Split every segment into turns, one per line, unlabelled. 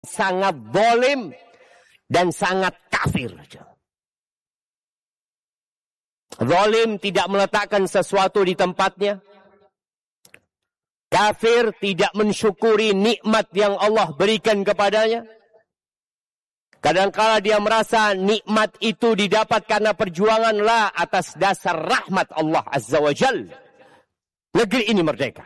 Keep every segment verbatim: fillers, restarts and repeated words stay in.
sangat zalim dan sangat kafir. Zalim tidak meletakkan sesuatu di tempatnya. Kafir tidak mensyukuri nikmat yang Allah berikan kepadanya. Kadangkala dia merasa nikmat itu didapat karena perjuangan lah atas dasar rahmat Allah Azza wa Jal. Negeri ini merdeka.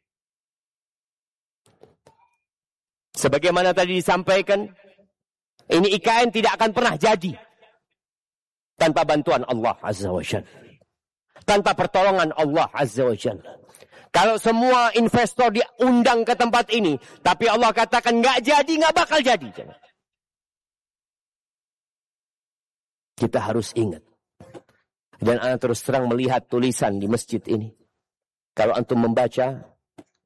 Sebagaimana tadi disampaikan, ini I K N tidak akan pernah jadi tanpa bantuan Allah Azza wa Jal. Tanpa pertolongan Allah Azza wa Jal. Kalau semua investor diundang ke tempat ini, tapi Allah katakan nggak jadi, nggak bakal jadi. Kita harus ingat. Dan ana terus terang melihat tulisan di masjid ini. Kalau antum membaca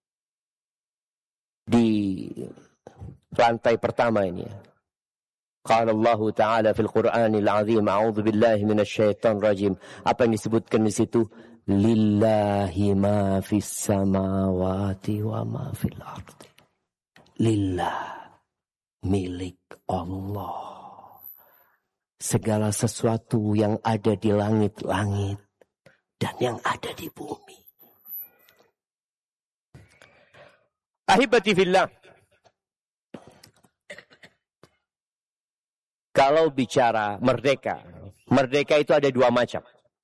di lantai pertama ini. Qala Allah Ta'ala fil Qur'anil Azim, a'udzu billahi minasyaitonir rajim. Apa yang disebutkan di situ? Lillahi ma fis samawati wa ma fil ardi. Lillah, milik Allah. Segala sesuatu yang ada di langit-langit dan yang ada di bumi. Ahibati fillah. Kalau bicara merdeka, merdeka itu ada dua macam.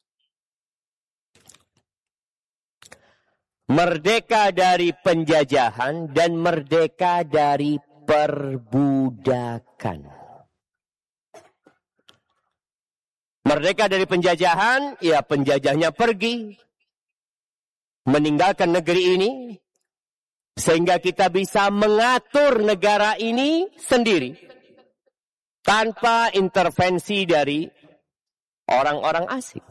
Merdeka dari penjajahan dan merdeka dari perbudakan. Merdeka dari penjajahan, ya penjajahnya pergi, meninggalkan negeri ini, sehingga kita bisa mengatur negara ini sendiri, tanpa intervensi dari orang-orang asing.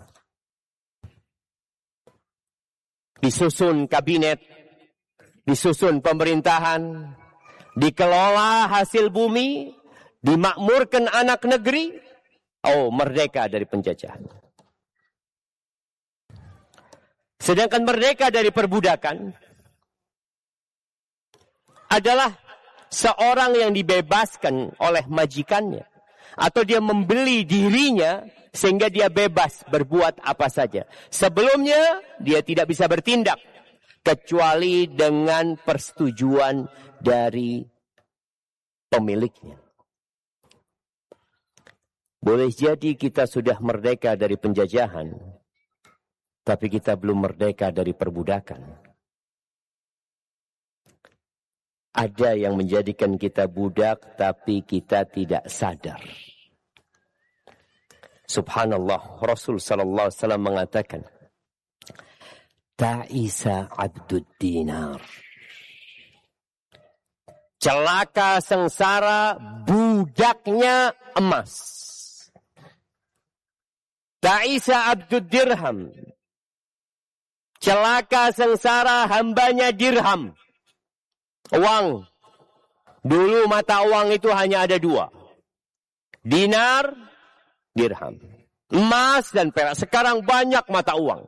Disusun kabinet, disusun pemerintahan, dikelola hasil bumi, dimakmurkan anak negeri. Oh, merdeka dari penjajahan. Sedangkan merdeka dari perbudakan adalah seorang yang dibebaskan oleh majikannya. Atau dia membeli dirinya sehingga dia bebas berbuat apa saja. Sebelumnya dia tidak bisa bertindak kecuali dengan persetujuan dari pemiliknya. Boleh jadi kita sudah merdeka dari penjajahan, tapi kita belum merdeka dari perbudakan. Ada yang menjadikan kita budak, tapi kita tidak sadar. Subhanallah, Rasul sallallahu alaihi wasallam mengatakan, Ta'isa abdud dinar. Celaka sengsara budaknya emas. Ta'isa abdud dirham. Celaka sengsara hambanya dirham. Uang. Dulu mata uang itu hanya ada dua. Dinar, dirham. Emas dan perak. Sekarang banyak mata uang.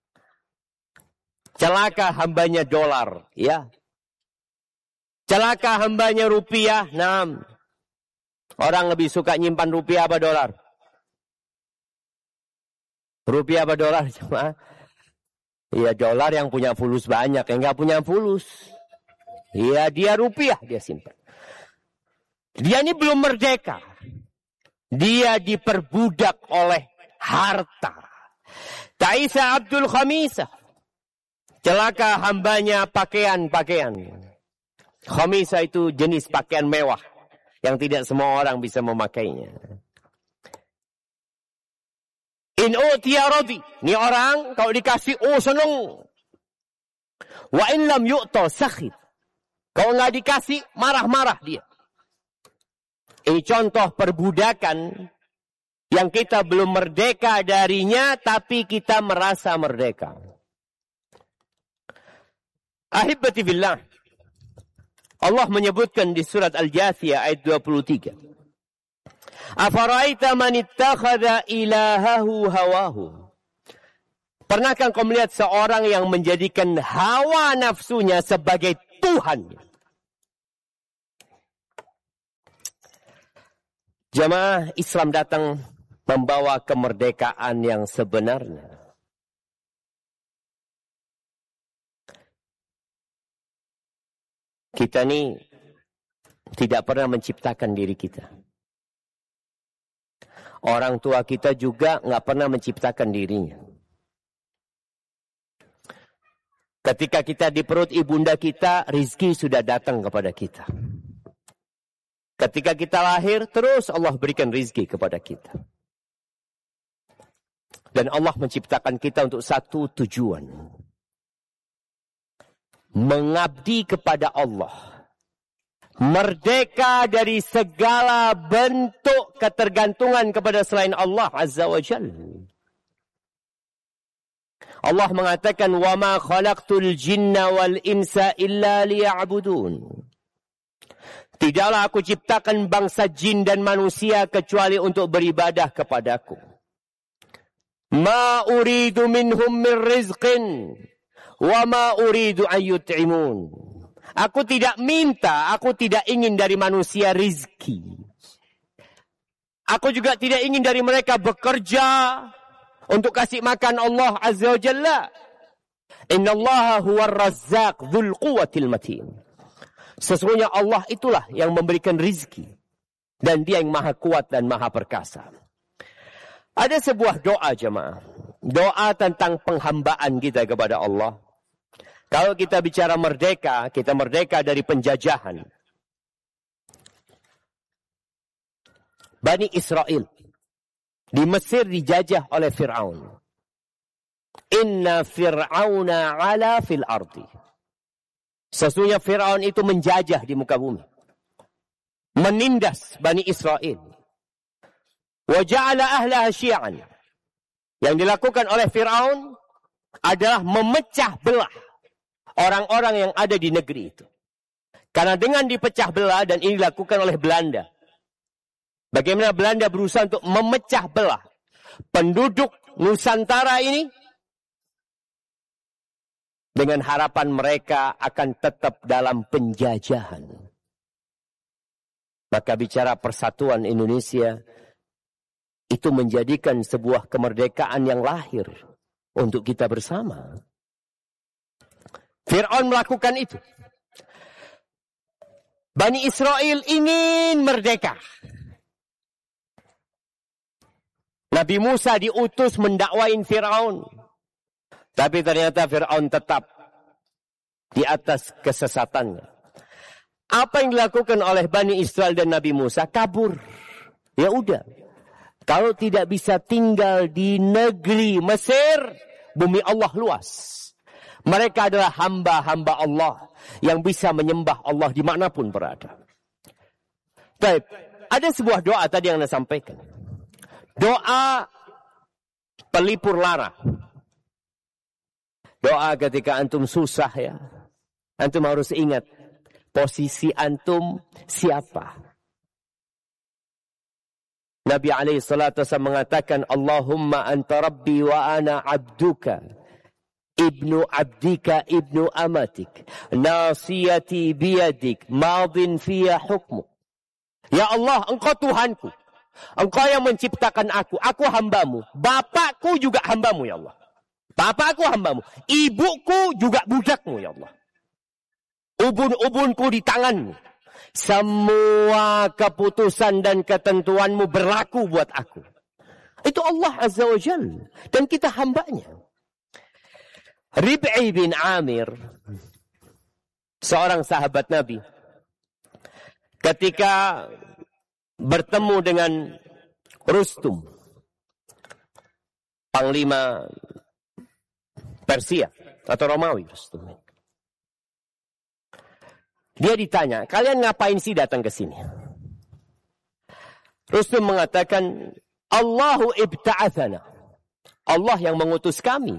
Celaka hambanya dolar. Ya. Celaka hambanya rupiah. Nah. Orang lebih suka nyimpan rupiah apa dolar? Rupiah apa dolar? Cuma. Ya dolar yang punya fulus banyak. Yang nggak punya fulus. Ya dia rupiah dia simpan. Dia ini belum merdeka. Dia diperbudak oleh harta. Ta'isa Abdul Khamisah. Celaka hambanya pakaian-pakaian. Khamisah itu jenis pakaian mewah. Yang tidak semua orang bisa memakainya. In u'tiya radi. Ini orang kalau dikasih oh seneng. Wa in lam yu'ta sakhit. Kalau nggak dikasih, marah-marah dia. Ini contoh perbudakan yang kita belum merdeka darinya, tapi kita merasa merdeka. Ahibati billah. Allah menyebutkan di surat Al-Jathiyah ayat dua puluh tiga. Afara'aita man ittakhadha ilahahu hawahu. Pernahkah kau melihat seorang yang menjadikan hawa nafsunya sebagai Tuhan? Jamaah, Islam datang membawa kemerdekaan yang sebenarnya. Kita ini tidak pernah menciptakan diri kita. Orang tua kita juga nggak pernah menciptakan dirinya. Ketika kita di perut ibunda kita, rizki sudah datang kepada kita. Ketika kita lahir, terus Allah berikan rizki kepada kita. Dan Allah menciptakan kita untuk satu tujuan. Mengabdi kepada Allah. Merdeka dari segala bentuk ketergantungan kepada selain Allah Azza wa Jalla. Allah mengatakan, وَمَا خَلَقْتُ الْجِنَّ وَالْإِنْسَ إِلَّا لِيَعْبُدُونَ. Tidaklah aku ciptakan bangsa jin dan manusia kecuali untuk beribadah kepadaku. مَا أُرِيدُ مِنْهُمْ مِنْ رِزْقٍ وَمَا أُرِيدُ أَنْ يُطْعِمُونَ. Aku tidak minta, aku tidak ingin dari manusia rizki. Aku juga tidak ingin dari mereka bekerja untuk kasih makan Allah Azza wa Jalla. Inna Allah huwa razzaq dzul quwwatil matin. Sesungguhnya Allah itulah yang memberikan rizki. Dan dia yang maha kuat dan maha perkasa. Ada sebuah doa jemaah. Doa tentang penghambaan kita kepada Allah. Kalau kita bicara merdeka, kita merdeka dari penjajahan. Bani Israel di Mesir dijajah oleh Fir'aun. Inna Fir'auna ala fil ardi. Sesungguhnya Fir'aun itu menjajah di muka bumi. Menindas Bani Israel. Wa ja'ala ahlaha syi'an. Yang dilakukan oleh Fir'aun adalah memecah belah orang-orang yang ada di negeri itu. Karena dengan dipecah belah, dan ini dilakukan oleh Belanda. Bagaimana Belanda berusaha untuk memecah belah penduduk Nusantara ini dengan harapan mereka akan tetap dalam penjajahan. Maka bicara persatuan Indonesia itu menjadikan sebuah kemerdekaan yang lahir untuk kita bersama. Fir'aun melakukan itu. Bani Israel ingin merdeka. Nabi Musa diutus mendakwain Fir'aun. Tapi ternyata Fir'aun tetap di atas kesesatannya. Apa yang dilakukan oleh Bani Israel dan Nabi Musa? Kabur. Ya udah. Kalau tidak bisa tinggal di negeri Mesir, bumi Allah luas. Mereka adalah hamba-hamba Allah yang bisa menyembah Allah dimanapun berada. Baik, ada sebuah doa tadi yang Anda sampaikan. Doa pelipur lara. Doa ketika antum susah ya. Antum harus ingat posisi antum siapa. Nabi alaihi salatu wasallam mengatakan, Allahumma anta rabbi wa ana abduka, ibnu abdika ibnu amatik, nasiyati biyadik, madin fiya hukmu. Ya Allah, engkau Tuhanku. Engkau yang menciptakan aku. Aku hambamu. Bapakku juga hambamu ya Allah. Bapakku hambamu. Ibuku juga budakmu ya Allah. Ubun-ubunku di tanganmu. Semua keputusan dan ketentuanmu berlaku buat aku. Itu Allah Azza wa Jalla. Dan kita hambanya. Rib'i bin Amir, seorang sahabat Nabi, ketika bertemu dengan Rustum, panglima Persia atau Romawi, Rustum. Dia ditanya, kalian ngapain sih datang ke sini? Rustum mengatakan, Allahu ibta'athana. Allah yang mengutus kami.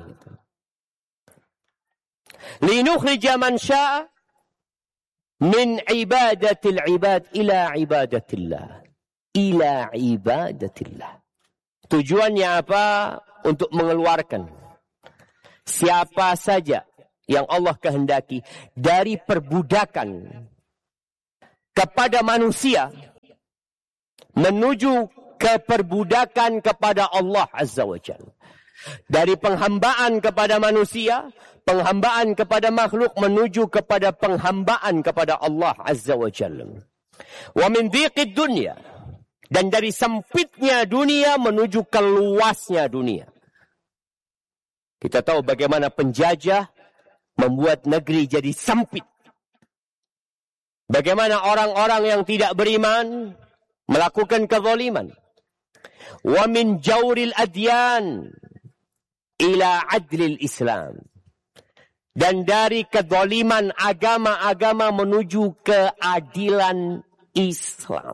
Linukhrija man sya'a min ibadatil ibad ila ibadatillah. Ila ibadatillah. Tujuannya apa? Untuk mengeluarkan siapa saja yang Allah kehendaki dari perbudakan kepada manusia menuju keperbudakan kepada Allah Azza wa Jalla. Dari penghambaan kepada manusia, penghambaan kepada makhluk menuju kepada penghambaan kepada Allah Azza wa Jalla. Wa min dhiqid dunya, dan dari sempitnya dunia menuju ke luasnya dunia. Kita tahu bagaimana penjajah membuat negeri jadi sempit. Bagaimana orang-orang yang tidak beriman melakukan kezaliman. Wa min jawril adyan ila adlil Islam. Dan dari kezaliman agama-agama menuju keadilan Islam.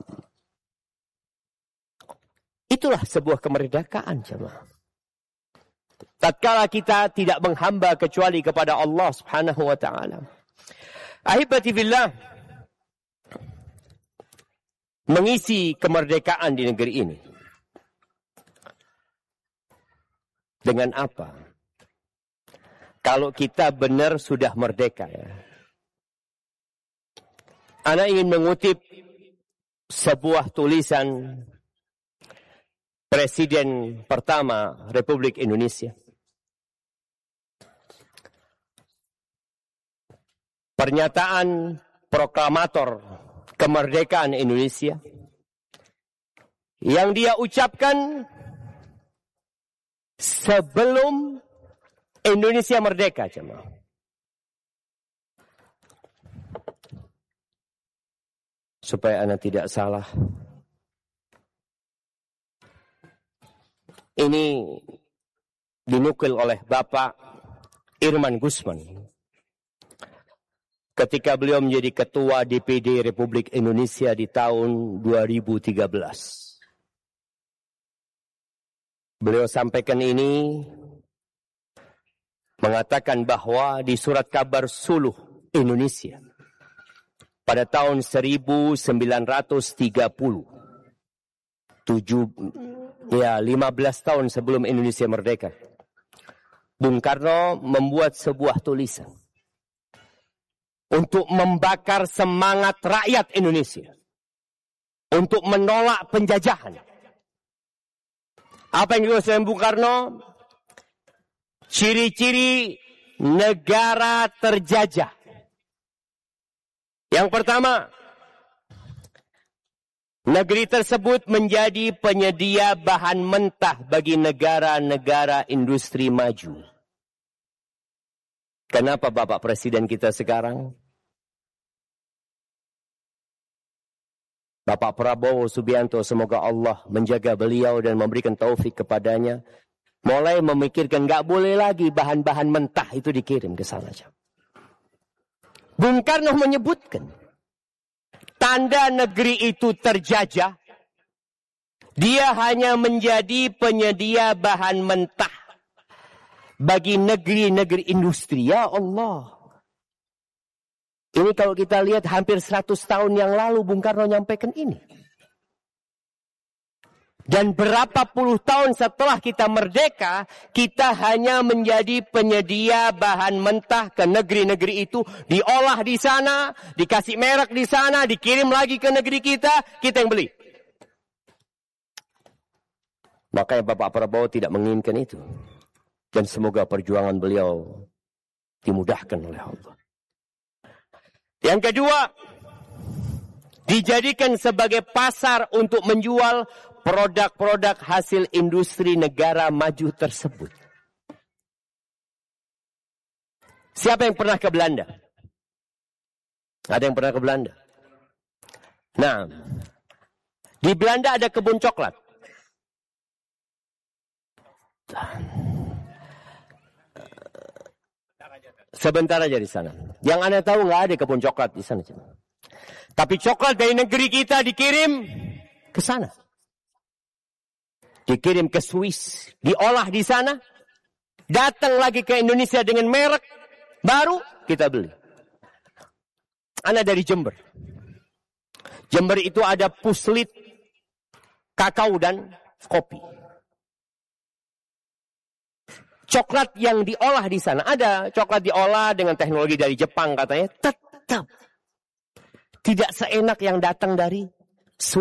Itulah sebuah kemerdekaan, jemaah. Tatkala kita tidak menghamba kecuali kepada Allah Subhanahu wa taala. Ahibati fillah, mengisi kemerdekaan di negeri ini dengan apa? Kalau kita benar sudah merdeka, ya. Ana ingin mengutip sebuah tulisan Presiden pertama Republik Indonesia. Pernyataan proklamator kemerdekaan Indonesia yang dia ucapkan sebelum Indonesia merdeka, jemaah. Supaya Anda tidak salah. Ini dinukil oleh Bapak Irman Gusman ketika beliau menjadi Ketua D P D Republik Indonesia di tahun dua ribu tiga belas. Beliau sampaikan ini mengatakan bahwa di Surat Kabar Suluh Indonesia pada tahun seribu sembilan ratus tiga puluh, tujuh, ya lima belas tahun sebelum Indonesia merdeka, Bung Karno membuat sebuah tulisan untuk membakar semangat rakyat Indonesia untuk menolak penjajahan. Apa yang ditulis Bung Karno? Ciri-ciri negara terjajah. Yang pertama, negeri tersebut menjadi penyedia bahan mentah bagi negara-negara industri maju. Kenapa Bapak Presiden kita sekarang? Bapak Prabowo Subianto, semoga Allah menjaga beliau dan memberikan taufik kepadanya. Mulai memikirkan gak boleh lagi bahan-bahan mentah itu dikirim ke sana. Bung Karno menyebutkan tanda negeri itu terjajah, dia hanya menjadi penyedia bahan mentah bagi negeri-negeri industri. Ya Allah. Ini kalau kita lihat hampir seratus tahun yang lalu Bung Karno nyampaikan ini. Dan berapa puluh tahun setelah kita merdeka, kita hanya menjadi penyedia bahan mentah ke negeri-negeri itu. Diolah di sana, dikasih merek di sana, dikirim lagi ke negeri kita, kita yang beli. Makanya Bapak Prabowo tidak menginginkan itu. Dan semoga perjuangan beliau dimudahkan oleh Allah. Yang kedua, dijadikan sebagai pasar untuk menjual produk-produk hasil industri negara maju tersebut. Siapa yang pernah ke Belanda? Ada yang pernah ke Belanda? Nah, di Belanda ada kebun coklat. Sebentar aja di sana. Yang Anda tahu nggak ada kebun coklat di sana. Tapi coklat dari negeri kita dikirim ke sana. Dikirim ke Swiss, diolah di sana, datang lagi ke Indonesia dengan merek baru, kita beli. Anda dari Jember. Jember itu ada puslit, kakao dan kopi. Coklat yang diolah di sana, ada coklat diolah dengan teknologi dari Jepang katanya, tetap tidak seenak yang datang dari